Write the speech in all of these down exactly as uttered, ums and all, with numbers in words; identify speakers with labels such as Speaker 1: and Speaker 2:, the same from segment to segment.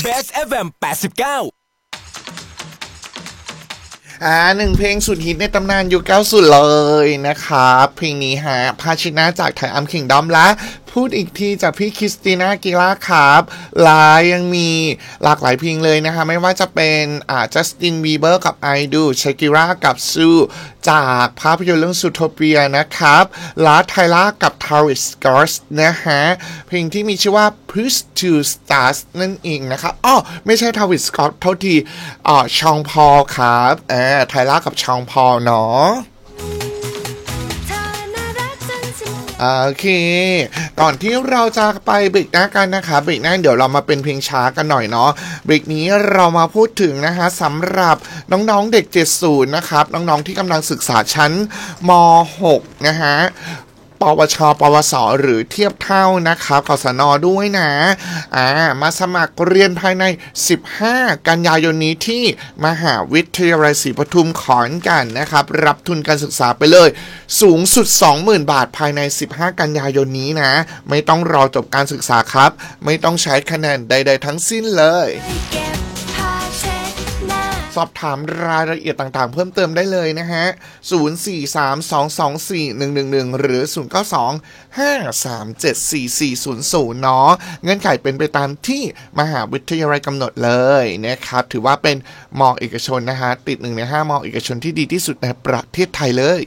Speaker 1: ส เอฟ เอ็ม แปดสิบเก้า
Speaker 2: อ่าหนึ่งเพลงสุดฮิตในตำนานยุคเก้าสิบเลยนะครับเพลงนี้ฮะพาชิน่าจากไทยอัมคิงดอมและพูดอีกทีจากพี่คริสติน่ากิล่าครับลายยังมีหลากหลายเพลงเลยนะคะไม่ว่าจะเป็นอ่าจัสตินบีเบอร์กับไอดูชากิร่ากับซูจากภาพยนตร์เรื่องซูโทเปียนะครับลาไทล่ากับทาริสกอร์สนะฮะเพลงที่มีชื่อว่า Push to Stars นั่นเองนะครับอ้อไม่ใช่ทาริสกอร์สเท่าทีอ่าชองพอลครับเออไทล่ากับชองพอลเนาะโอเคก่อนที่เราจะไปเบรกหน้ากันนะคะเบรกหน้าเดี๋ยวเรามาเป็นเพลงช้ากันหน่อยเนาะเบรกนี้เรามาพูดถึงนะคะสำหรับน้องๆเด็กเจ็ดสิบนะครับน้องๆที่กำลังศึกษาชั้นม.หก นะฮะปวชปวสหรือเทียบเท่านะครับกศนด้วยนะอ่ามาสมัครเรียนภายในสิบห้ากันยายนนี้ที่มหาวิทยาลัยศรีปทุมขอนแก่นนะครับรับทุนการศึกษาไปเลยสูงสุด สองหมื่น บาทภายในสิบห้ากันยายนนี้นะไม่ต้องรอจบการศึกษาครับไม่ต้องใช้คะแนนใดๆทั้งสิ้นเลยสอบถามรายละเอียดต่างๆเพิ่มเติมได้เลยนะฮะศูนย์ สี่ สาม สอง สอง สี่ หนึ่ง หนึ่ง หนึ่งหรือศูนย์ เก้า สอง ห้า สาม เจ็ด สี่ สี่ ศูนย์ ศูนย์เนาะเงื่อนไขเป็นไปตามที่มหาวิทยาลัยกำหนดเลยนะครับถือว่าเป็นม.เอกชนนะฮะติดหนึ่งในห้าม.เอกชนที่ดีที่สุดในประเทศไทยเลย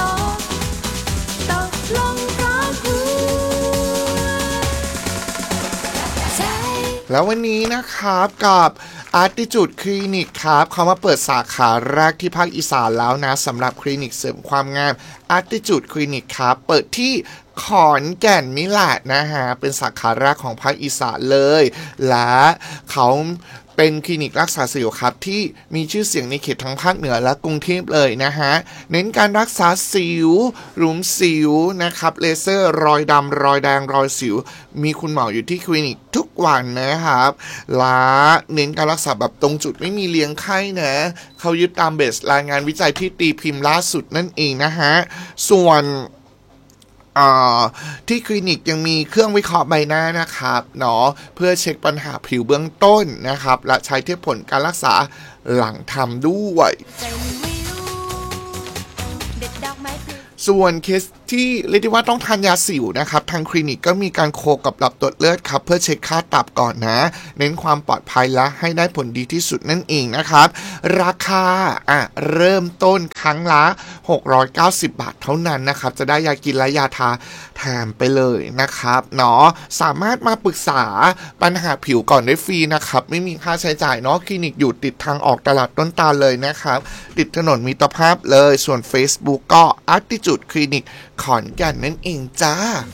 Speaker 2: แล้ววันนี้นะครับกับ Attitude Clinic ครับเขามาเปิดสาขาแรกที่ภาคอีสานแล้วนะสำหรับคลินิกเสริมความงาม Attitude Clinic ครับเปิดที่ขอนแก่นนี่แหละนะฮะเป็นสาขาแรกของภาคอีสานเลยและเขาเป็นคลินิกรักษาสิวครับที่มีชื่อเสียงในเขตทั้งภาคเหนือและกรุงเทพเลยนะฮะเน้นการรักษาสิวหลุมสิวนะครับเลเซอร์รอยดำรอยแดงรอยสิวมีคุณหมออยู่ที่คลินิกทุกวันนะครับและเน้นการรักษาแบบตรงจุดไม่มีเลี้ยงไข้นะเขายึดตามเบสรายงานวิจัยที่ตีพิมพ์ล่าสุดนั่นเองนะฮะส่วนที่คลินิกยังมีเครื่องวิเคราะห์ใบหน้านะครับเนาะเพื่อเช็คปัญหาผิวเบื้องต้นนะครับและใช้เทียบผลการรักษาหลังทำด้วยส่วนเคสที่เรียกได้ว่าต้องทานยาสิวนะครับทางคลินิกก็มีการโคกับหลับตรวจเลือดครับเพื่อเช็คค่าตับก่อนนะเน้นความปลอดภัยและให้ได้ผลดีที่สุดนั่นเองนะครับราคาอ่ะเริ่มต้นครั้งละหกร้อยเก้าสิบบาทเท่านั้นนะครับจะได้ยากินและยาทาแถมไปเลยนะครับเนาะสามารถมาปรึกษาปัญหาผิวก่อนได้ฟรีนะครับไม่มีค่าใช้จ่ายเนาะคลินิกอยู่ติดทางออกตลาดต้นตาลเลยนะครับติดถนนมิตรภาพเลยส่วน Facebook ก็ Attitude Clinic ขอนแก่นนั่นเองจ้า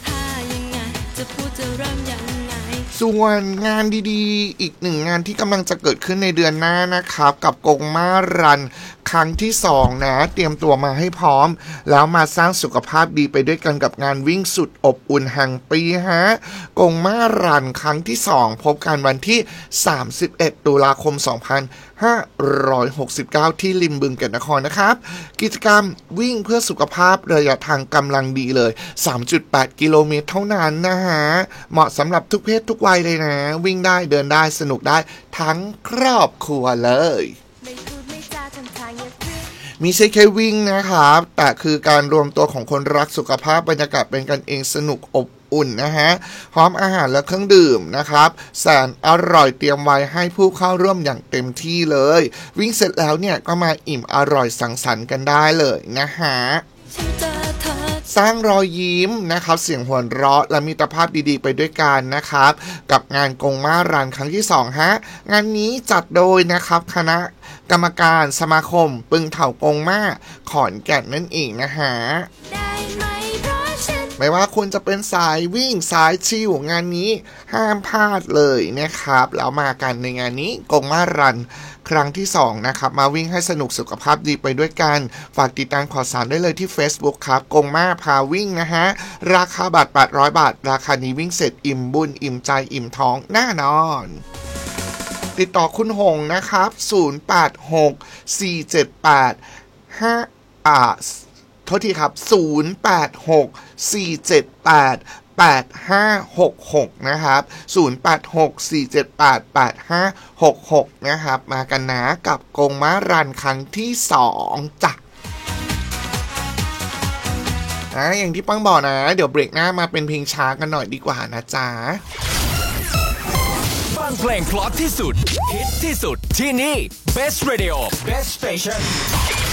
Speaker 2: ส่วนงานดีๆอีกหนึ่งงานที่กำลังจะเกิดขึ้นในเดือนหน้านะครับกับกงมารันครั้งที่สองนะเตรียมตัวมาให้พร้อมแล้วมาสร้างสุขภาพดีไปด้วยกันกับงานวิ่งสุดอบอุ่นแห่งปีฮะกงมารันครั้งที่สองพบกันวันที่สามสิบเอ็ดตุลาคมสองพันห้าร้อยหกสิบเก้าที่ริมบึงแก่นนครนะครับกิจกรรมวิ่งเพื่อสุขภาพระยะทางกำลังดีเลย สามจุดแปด กิโลเมตรเท่านั้นนะฮะเหมาะสำหรับทุกเพศทุกวัยเลยนะวิ่งได้เดินได้สนุกได้ทั้งครอบครัวเลยมีใช่แค่วิ่งนะครับแต่คือการรวมตัวของคนรักสุขภาพบรรยากาศเป็นกันเองสนุกอบอุ่นนะฮะพร้อมอาหารและเครื่องดื่มนะครับแสนอร่อยเตรียมไว้ให้ผู้เข้าร่วมอย่างเต็มที่เลยวิ่งเสร็จแล้วเนี่ยก็มาอิ่มอร่อยสังสรรค์กันได้เลยนะฮะสร้างรอยยิ้มนะครับเสียงหัวเราะและมิตรภาพดีๆไปด้วยกันนะครับกับงานกงมารันครั้งที่สองฮะงานนี้จัดโดยนะครับคณะกรรมการสมาคมปึงเถากงมาขอนแก่นนั่นเองนะฮะไม่ว่าคุณจะเป็นสายวิ่งสายชิลงานนี้ห้ามพลาดเลยนะครับแล้วมากันในงานนี้กงมารันครั้งที่สองนะครับมาวิ่งให้สนุกสุขภาพดีไปด้วยกันฝากติดตามข่าวสารได้เลยที่ Facebook ครับกงมาพาวิ่งนะฮะราคาบัตรแปดร้อยบาทราคานี้วิ่งเสร็จอิ่มบุญอิ่มใจอิ่มท้องแน่นอนติดต่อคุณหงนะครับศูนย์ แปด หก สี่ เจ็ด แปด ห้าอ่าโทษทีครับศูนย์ แปด หก สี่ เจ็ด แปดแปดห้าหกหกนะครับศูนย์ แปด หก สี่ เจ็ด แปด แปด ห้า หก หกนะครับมากันนะกับกงม้ารันครั้งที่สองจ้ะอ่ะอย่างที่ป้องบอกนะเดี๋ยวเบรกหน้ามาเป็นเพลงช้ากันหน่อยดีกว่านะจ๊ะ
Speaker 1: ฟังเพลงเพราะที่สุดฮิตที่สุดที่นี่ Best Radio Best Station